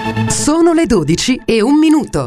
Sono le 12:01.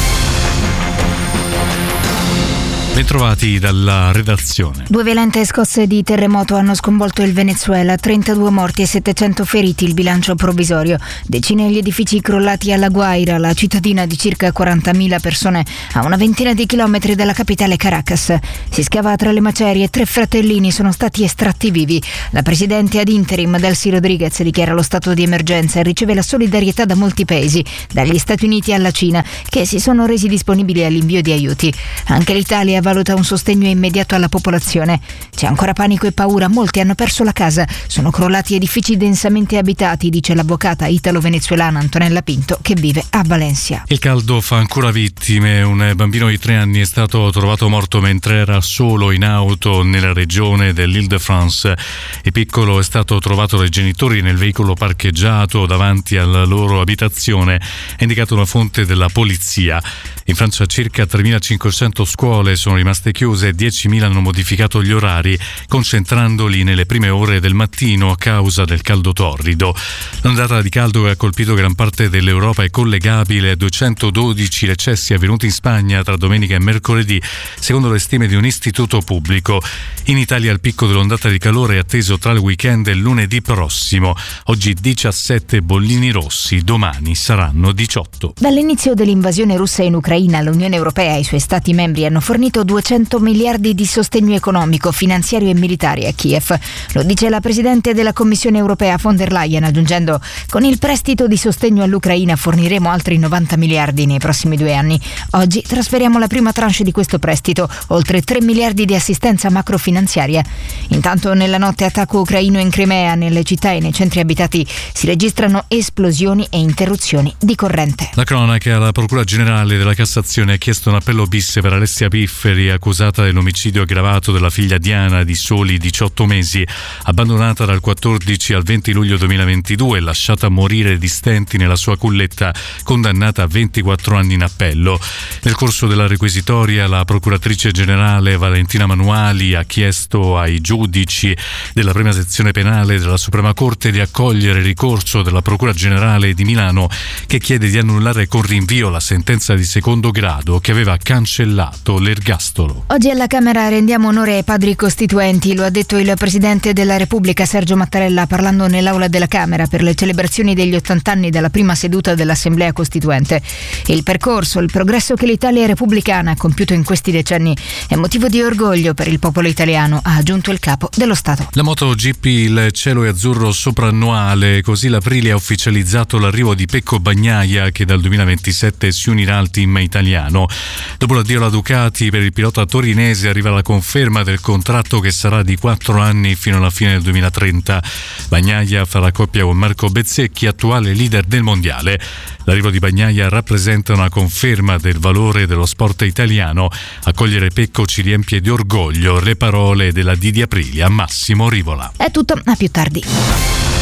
Bentrovati dalla redazione. 2 violente scosse di terremoto hanno sconvolto il Venezuela, 32 morti e 700 feriti il bilancio provvisorio. Decine gli edifici crollati alla Guaira, la cittadina di circa 40.000 persone a una ventina di chilometri dalla capitale Caracas. Si scava tra le macerie, 3 fratellini sono stati estratti vivi. La presidente ad interim Delcy Rodriguez dichiara lo stato di emergenza e riceve la solidarietà da molti paesi, dagli Stati Uniti alla Cina, che si sono resi disponibili all'invio di aiuti. Anche l'Italia valuta un sostegno immediato alla popolazione. C'è ancora panico e paura, molti hanno perso la casa, sono crollati edifici densamente abitati, dice l'avvocata italo-venezuelana Antonella Pinto, che vive a Valencia. Il caldo fa ancora vittime. Un bambino di 3 anni è stato trovato morto mentre era solo in auto nella regione dell'Île-de-France. Il piccolo è stato trovato dai genitori nel veicolo parcheggiato davanti alla loro abitazione, ha indicato una fonte della polizia. In Francia circa 3.500 scuole sono rimaste chiuse e 10.000 hanno modificato gli orari, concentrandoli nelle prime ore del mattino a causa del caldo torrido. L'ondata di caldo che ha colpito gran parte dell'Europa è collegabile a 212 recessi avvenuti in Spagna tra domenica e mercoledì, secondo le stime di un istituto pubblico. In Italia il picco dell'ondata di calore è atteso tra il weekend e il lunedì prossimo. Oggi 17 bollini rossi, domani saranno 18. Dall'inizio dell'invasione russa in Ucraina, l'Unione Europea e i suoi Stati membri hanno fornito 200 miliardi di sostegno economico, finanziario e militare a Kiev. Lo dice la Presidente della Commissione Europea von der Leyen, aggiungendo: con il prestito di sostegno all'Ucraina forniremo altri 90 miliardi nei prossimi 2 anni. Oggi trasferiamo la prima tranche di questo prestito, oltre 3 miliardi di assistenza macrofinanziaria. Intanto nella notte attacco ucraino in Crimea, nelle città e nei centri abitati si registrano esplosioni e interruzioni di corrente. La cronaca: la Procura Generale della Cassazione ha chiesto un appello bis per Alessia Pifferi, accusata dell'omicidio aggravato della figlia Diana di soli 18 mesi, abbandonata dal 14 al 20 luglio 2022 e lasciata morire di stenti nella sua culletta, condannata a 24 anni in appello. Nel corso della requisitoria la procuratrice generale Valentina Manuali ha chiesto ai giudici della prima sezione penale della Suprema Corte di accogliere il ricorso della Procura Generale di Milano, che chiede di annullare con rinvio la sentenza di secondo grado che aveva cancellato l'ergastolo. Oggi alla Camera rendiamo onore ai padri costituenti, lo ha detto il Presidente della Repubblica Sergio Mattarella parlando nell'aula della Camera per le celebrazioni degli 80 anni dalla prima seduta dell'Assemblea Costituente. Il percorso, il progresso che l'Italia repubblicana ha compiuto in questi decenni è motivo di orgoglio per il popolo italiano, ha aggiunto il capo dello Stato. La MotoGP, il cielo è azzurro soprannuale, così l'Aprilia ha ufficializzato l'arrivo di Pecco Bagnaia, che dal 2027 si unirà al team italiano. Dopo l'addio alla Ducati, per il pilota torinese arriva la conferma del contratto che sarà di 4 anni fino alla fine del 2030. Bagnaia farà coppia con Marco Bezzecchi, attuale leader del mondiale. L'arrivo di Bagnaia rappresenta una conferma del valore dello sport italiano. Accogliere Pecco ci riempie di orgoglio. Le parole della Didi Aprilia, Massimo Rivola. È tutto, a più tardi.